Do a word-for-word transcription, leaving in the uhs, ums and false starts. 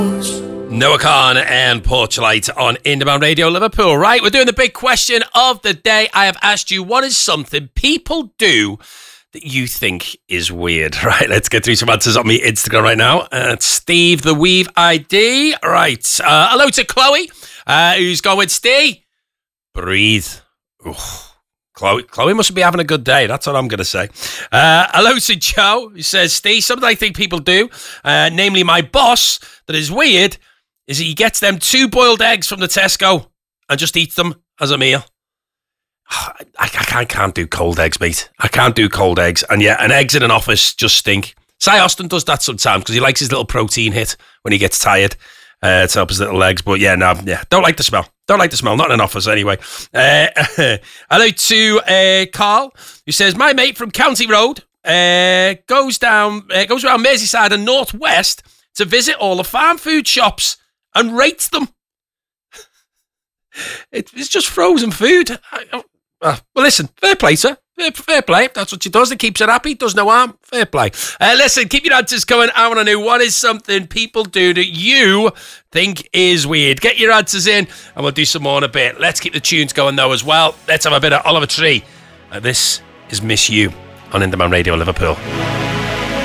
Noah Khan and Porchlight on Independent Radio Liverpool. Right, we're doing the big question of the day. I have asked you, what is something people do that you think is weird? Right, let's get through some answers on my Instagram right now. Uh, Steve the Weave I D. Right, uh, hello to Chloe, uh, who's going with Steve. Breathe. Ooh. Chloe, Chloe must be having a good day. That's what I'm going to say. Uh, hello to Joe, who says, Steve, something I think people do, uh, namely my boss, that is weird, is he gets them two boiled eggs from the Tesco and just eats them as a meal. I, I, I can't do cold eggs, mate. I can't do cold eggs. And yeah, and eggs in an office just stink. Si Austin does that sometimes because he likes his little protein hit when he gets tired uh, to help his little legs. But yeah, no, yeah, don't like the smell. Don't like the smell. Not in an office anyway. Uh, hello to uh, Carl, who says, my mate from County Road uh, goes down, uh, goes around Merseyside and North West to visit all the farm food shops and rates them. It's just frozen food. I, I, uh, well, listen, fair play, sir. Fair, fair play. That's what she does. It keeps her happy. Does no harm. Fair play. Uh, listen, keep your answers coming. I want to know, what is something people do that you think is weird? Get your answers in, and we'll do some more in a bit. Let's keep the tunes going, though, as well. Let's have a bit of Oliver Tree. Uh, this is Miss You on Independent Radio Liverpool.